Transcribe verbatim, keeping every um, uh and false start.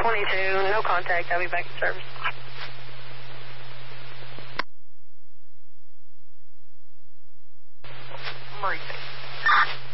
twenty-two, no contact. I'll be back in service. Murray.